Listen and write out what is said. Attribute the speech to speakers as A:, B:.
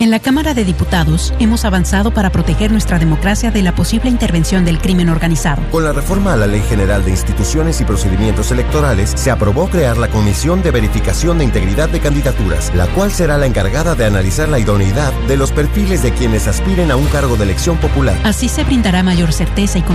A: En la Cámara de Diputados hemos avanzado para proteger nuestra democracia de la posible intervención del crimen organizado.
B: Con la reforma a la Ley General de Instituciones y Procedimientos Electorales, se aprobó crear la Comisión de Verificación de Integridad de Candidaturas, la cual será la encargada de analizar la idoneidad de los perfiles de quienes aspiren a un cargo de elección popular.
A: Así se brindará mayor certeza y